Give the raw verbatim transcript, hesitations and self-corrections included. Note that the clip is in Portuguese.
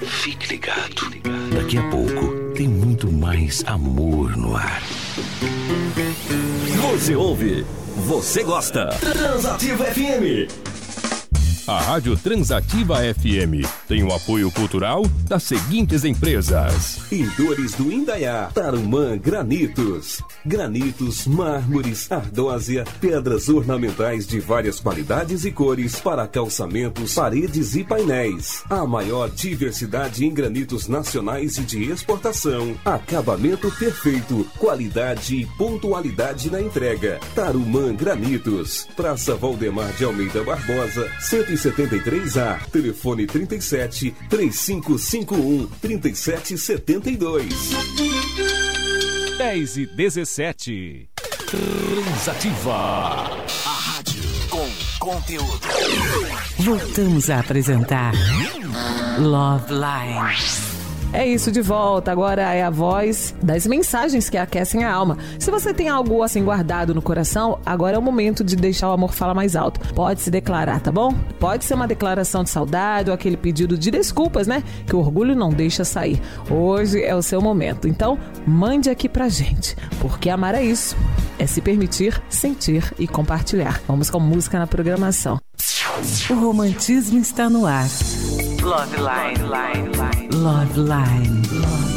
Fique ligado. Daqui a pouco tem muito mais amor no ar. Você ouve, você gosta. Transativa F M. A Rádio Transativa F M tem o apoio cultural das seguintes empresas: Pintores do Indaiá, Tarumã Granitos. Granitos, mármores, ardósia, pedras ornamentais de várias qualidades e cores para calçamentos, paredes e painéis. A maior diversidade em granitos nacionais e de exportação. Acabamento perfeito, qualidade e pontualidade na entrega. Tarumã Granitos, Praça Valdemar de Almeida Barbosa, cento e setenta e três A, telefone trinta e sete, trinta e cinco cinquenta e um, trinta e sete setenta e dois. dez e dezessete. Transativa. A rádio com conteúdo. Voltamos a apresentar Love Line. É isso, de volta. Agora é a voz das mensagens que aquecem a alma. Se você tem algo assim guardado no coração, agora é o momento de deixar o amor falar mais alto. Pode se declarar, tá bom? Pode ser uma declaração de saudade ou aquele pedido de desculpas, né? Que o orgulho não deixa sair. Hoje é o seu momento. Então, mande aqui pra gente. Porque amar é isso. É se permitir, sentir e compartilhar. Vamos com música na programação. O romantismo está no ar. Love Line. Love Line. Love Line.